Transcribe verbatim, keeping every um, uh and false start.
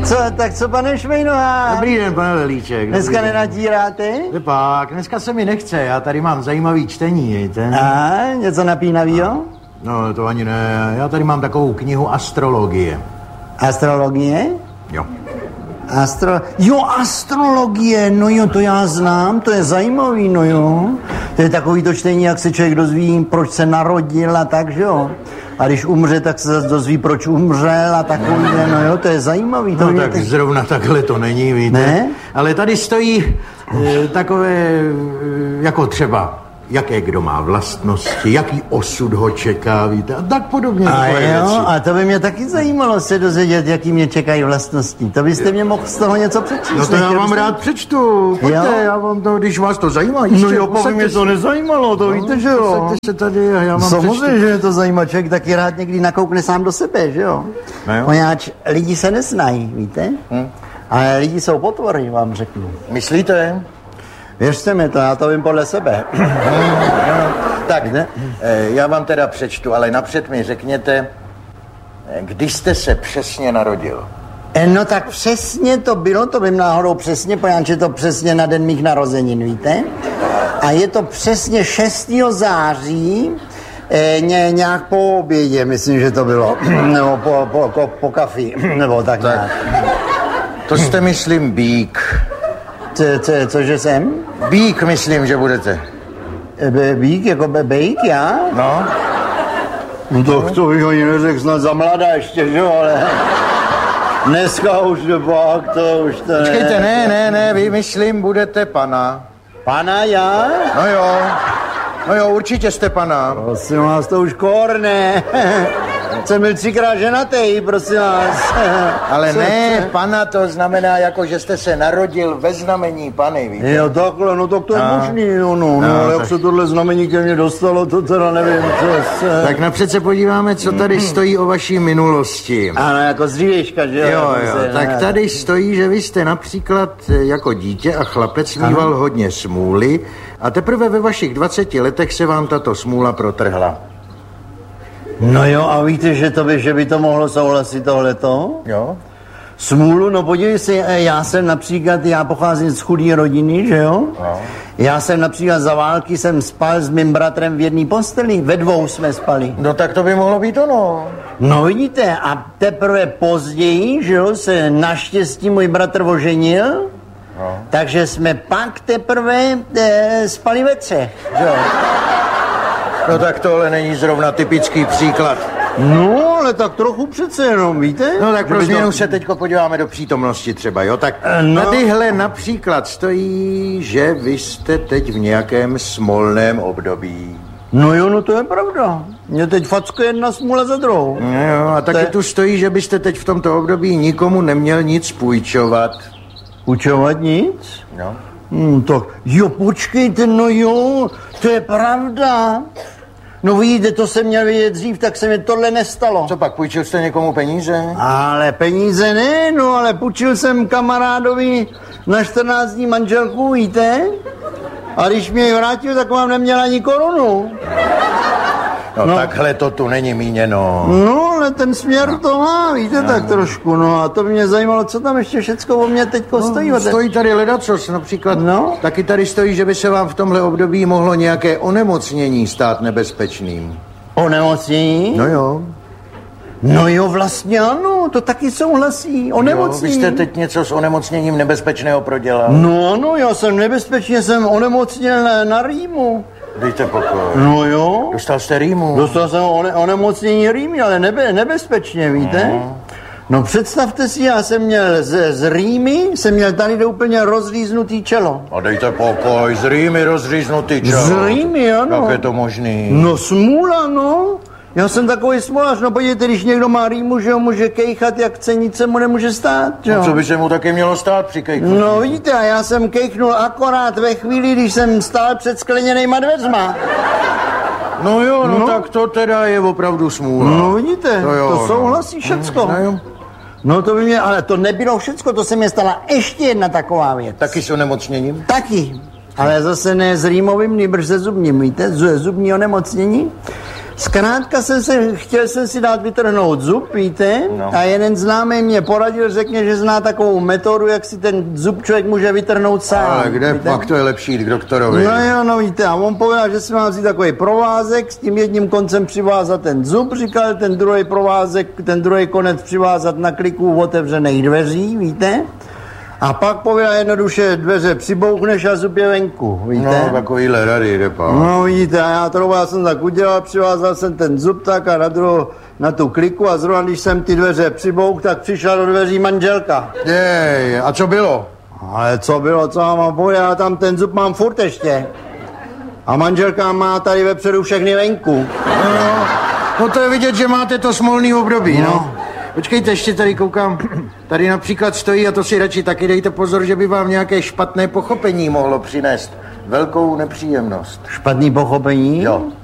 Co, tak co, pane Švejnová? Dobrý den, pane Velíček. Dneska nenatíráte? Pak, dneska se mi nechce, já tady mám zajímavý čtení, víte? A, něco napínavýho? No, to ani ne, já tady mám takovou knihu astrologie. Astrologie? Jo. Astro... Jo, astrologie, no jo, to já znám, to je zajímavý, no jo. To je takový to čtení, jak se člověk dozví, proč se narodil a tak, že jo. A když umře, tak se zase dozví, proč umřel a takový, no jo, to je zajímavý. To no tak teď... zrovna takhle to není, víte. Ne? Ale tady stojí e, takové, e, jako třeba, jaké kdo má vlastnosti, jaký osud ho čeká, víte, a tak podobně. A jo, věci. a to by mě taky zajímalo se dozvědět, jaký mě čekají vlastnosti. To byste mě mohl z toho něco přečíst. No to já vám byste... rád přečtu, pojďte, jo? Já vám to, když vás to zajímá. No jo, pokud mě to nezajímalo, to no, víte, že jo. Posaďte se tady a já vám samozřejmě, že mě to zajímá, člověk taky rád někdy nakoukne sám do sebe, že jo. No, Poněvadž lidi se neznají, víte, hm. ale lidi jsou potvory, vám řeknu. Myslíte? Věřte mi to, já to vím podle sebe. Tak, já vám teda přečtu, ale napřed mi řekněte, kdy jste se přesně narodil? No tak přesně to bylo, to vím náhodou přesně, poněvadž je to přesně na den mých narozenin, víte? A je to přesně šestého září, eh, ně, nějak po obědě, myslím, že to bylo, nebo po, po, po, po kafi, nebo tak, tak nějak. To jste, myslím, bík. Co, co, cože jsem? Bík, myslím, že budete. Be, bík, jako be, bejk, já? No. No to, to bych ani neřekl, snad za mladá ještě, že jo, ale... Dneska už pak, to už to ne. Počkejte, ne, ne, ne, vy, myslím, budete pana. Pana já? No jo, no jo, určitě jste pana. Prosím vás, to už korne. Jsem byl třikrát ženatý, prosím vás. Ale ne, pana to znamená jako, že jste se narodil ve znamení Pany, víte? Jo, takhle, no tak to je no. možný, jo, no, no, no ale tak... jak se tohle znamení ke mně dostalo, to teda nevím, co se... Tak napřed se podíváme, co tady stojí o vaší minulosti. Ano, jako z dřívějška, že jo? Jo, jo, se, tak ne, tady stojí, že vy jste například jako dítě a chlapec mýval ano. hodně smůly a teprve ve vašich dvaceti letech se vám tato smůla protrhla. No jo, a víte, že, to by, že by to mohlo souhlasit tohleto? Jo. Smůlu, no podívej se, já jsem například, já pocházím z chudé rodiny, že jo? No. Já jsem například za války jsem spal s mým bratrem v jedné posteli, ve dvou jsme spali. No tak to by mohlo být ono. No vidíte, a teprve později, že jo, se naštěstí můj bratr oženil, no. takže jsme pak teprve e, spali ve třech, že jo? No tak tohle není zrovna typický příklad. No, ale tak trochu přece jenom, víte? No tak pro změnu to... se teďko podíváme do přítomnosti třeba, jo? Tak no. tadyhle například stojí, že vy jste teď v nějakém smolném období. No jo, no to je pravda. Mě teď fackuje jedna smůla za druhou. No jo, a taky je... tu stojí, že byste teď v tomto období nikomu neměl nic půjčovat. Půjčovat nic? No. Hmm, tak jo, počkejte, no jo, to je pravda. No vidíte, to jsem měl vidět dřív, tak se mi tohle nestalo. Co pak, půjčil jste někomu peníze? Ale peníze ne, no ale půjčil jsem kamarádovi na čtrnáct dní manželku, víte? A když mě ji vrátil, tak vám neměla ani korunu. No, no takhle to tu není míněno. No, ale ten směr no. to má, víte, no. tak trošku, no a to by mě zajímalo, co tam ještě všecko o mě teďko no, stojí. Stojí tady ledacos, například, no. taky tady stojí, že by se vám v tomhle období mohlo nějaké onemocnění stát nebezpečným. Onemocnění? No jo. No jo, vlastně ano, to taky souhlasí, onemocnění. Jo, vy jste teď něco s onemocněním nebezpečného prodělal? No ano, já jsem nebezpečně jsem onemocněl na, na rýmu. Dejte pokoj. No jo. Dostal jste rýmu? Dostal jsem one, onemocnění rýmy, ale nebe, nebezpečně, víte? No. no představte si, já jsem měl z, z rýmy, jsem měl tady do úplně rozříznutý čelo. A dejte pokoj, z rýmy rozříznutý čelo. Z rýmy, ano. Jak je to možný? No smůla, no. Já jsem takový smolař, no podívejte, když někdo má rýmu, že ho může kejchat, jak chce, nic se mu nemůže stát, jo. No, co by se mu taky mělo stát při kejchnutí? No vidíte, a já jsem kejchnul akorát ve chvíli, když jsem stál před skleněnejma dveřma. No jo, no, no tak to teda je opravdu smůla. No vidíte, to, jo, to souhlasí no. všecko. No jo. No to by mě, ale to nebylo všecko, to se mě stala ještě jedna taková věc. Taky s onemocněním? Taky, ale zase ne s rýmovým, nýbrž se zubním, víte, zubní onemocnění. Zkrátka jsem se, chtěl jsem si dát vytrhnout zub, víte? No. A jeden známý mě poradil, řekne, že zná takovou metodu, jak si ten zub člověk může vytrhnout sám. Ale kde víte? Pak to je lepší jít k doktorovi. No jo, no víte, a on povedal, že si mám vzít takový provázek, s tím jedním koncem přivázat ten zub, říkal, ten druhý provázek, ten druhý konec přivázat na kliku otevřených dveří, víte? A pak povedal jednoduše, dveře přibouchneš a zub je venku, víte? No, takovýhle rady, repa. No vidíte, a já to já jsem tak udělal, přivázal jsem ten zub tak a na, druhou, na tu kliku a zrovna když jsem ty dveře přibouk, tak přišla do dveří manželka. Jej, a co bylo? Ale co bylo, co mám povedat, já tam ten zub mám furt ještě. A manželka má tady vepředu všechny venku. No, no to je vidět, že máte to smolný období, no. no. Počkejte, ještě tady koukám, tady například stojí, a to si radši taky dejte pozor, že by vám nějaké špatné pochopení mohlo přinést velkou nepříjemnost. Špatný pochopení? Jo.